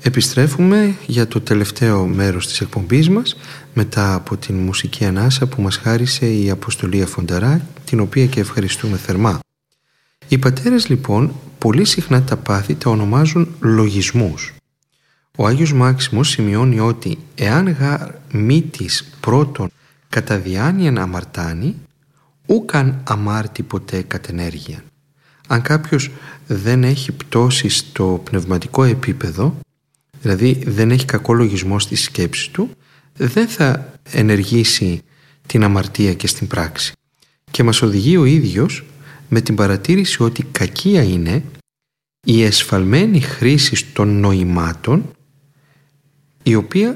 Επιστρέφουμε για το τελευταίο μέρος της εκπομπής μας μετά από την μουσική ανάσα που μας χάρισε η Αποστολή Αφονταρά, την οποία και ευχαριστούμε θερμά. Οι πατέρες λοιπόν πολύ συχνά τα πάθη τα ονομάζουν λογισμούς. Ο Άγιος Μάξιμος σημειώνει ότι εάν γαρ μήτης πρώτον κατά διάνοιαν αμαρτάνει, ούκαν αμάρτη ποτέ κατ' ενέργειαν. Αν κάποιος δεν έχει πτώσει στο πνευματικό επίπεδο, δηλαδή δεν έχει κακό λογισμό στη σκέψη του, δεν θα ενεργήσει την αμαρτία και στην πράξη. Και μας οδηγεί ο ίδιος με την παρατήρηση ότι κακία είναι η εσφαλμένη χρήση των νοημάτων την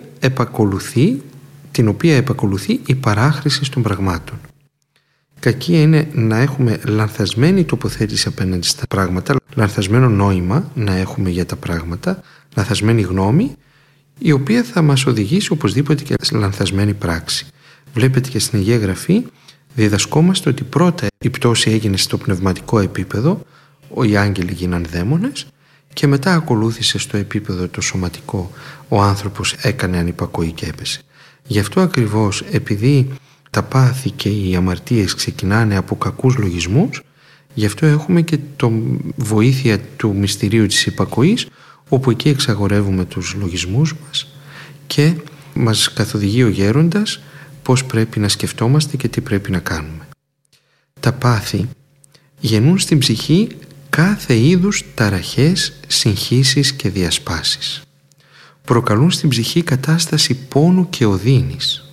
οποία επακολουθεί η παράχρηση των πραγμάτων. Κακία είναι να έχουμε λανθασμένη τοποθέτηση απέναντι στα πράγματα, λανθασμένο νόημα να έχουμε για τα πράγματα, λανθασμένη γνώμη, η οποία θα μας οδηγήσει οπωσδήποτε και σε λανθασμένη πράξη. Βλέπετε και στην Αγία Γραφή διδασκόμαστε ότι πρώτα η πτώση έγινε στο πνευματικό επίπεδο, οι άγγελοι γίναν δαίμονες, και μετά ακολούθησε στο επίπεδο το σωματικό, ο άνθρωπος έκανε ανυπακοή και έπεσε. Γι' αυτό ακριβώς, επειδή τα πάθη και οι αμαρτίες ξεκινάνε από κακούς λογισμούς, γι' αυτό έχουμε και το βοήθεια του μυστηρίου της υπακοής, όπου εκεί εξαγορεύουμε τους λογισμούς μας και μας καθοδηγεί ο γέροντας πώς πρέπει να σκεφτόμαστε και τι πρέπει να κάνουμε. Τα πάθη γεννούν στην ψυχή κάθε είδους ταραχές, συγχύσεις και διασπάσεις. Προκαλούν στην ψυχή κατάσταση πόνου και οδύνης.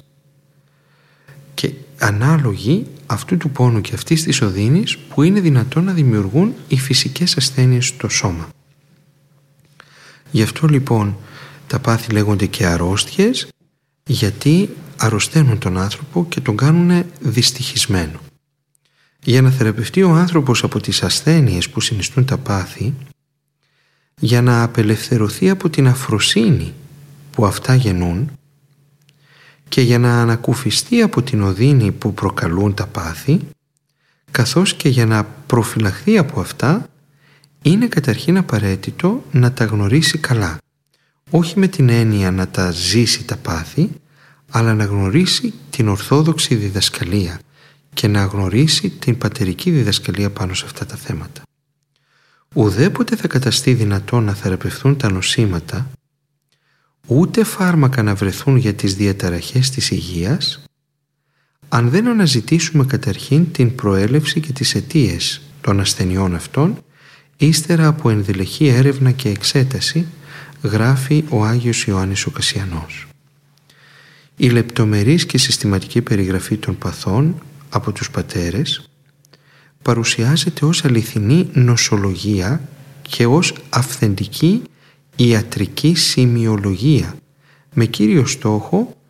Και ανάλογοι αυτού του πόνου και αυτής της οδύνης που είναι δυνατόν να δημιουργούν οι φυσικές ασθένειες στο σώμα. Γι' αυτό λοιπόν τα πάθη λέγονται και αρρώστιες, γιατί αρρωσταίνουν τον άνθρωπο και τον κάνουν δυστυχισμένο. Για να θεραπευτεί ο άνθρωπος από τις ασθένειες που συνιστούν τα πάθη, για να απελευθερωθεί από την αφροσύνη που αυτά γεννούν και για να ανακουφιστεί από την οδύνη που προκαλούν τα πάθη, καθώς και για να προφυλαχθεί από αυτά, είναι καταρχήν απαραίτητο να τα γνωρίσει καλά. Όχι με την έννοια να τα ζήσει τα πάθη, αλλά να γνωρίσει την ορθόδοξη διδασκαλία και να γνωρίσει την πατερική διδασκαλία πάνω σε αυτά τα θέματα. Ουδέποτε θα καταστεί δυνατόν να θεραπευθούν τα νοσήματα, ούτε φάρμακα να βρεθούν για τις διαταραχές της υγείας, αν δεν αναζητήσουμε καταρχήν την προέλευση και τις αιτίες των ασθενειών αυτών, ύστερα από ενδελεχή έρευνα και εξέταση, γράφει ο Άγιος Ιωάννης ο Κασσιανός. Η λεπτομερής και συστηματική περιγραφή των παθών από τους πατέρες παρουσιάζεται ως αληθινή νοσολογία και ως αυθεντική ιατρική σημειολογία, με κύριο στόχο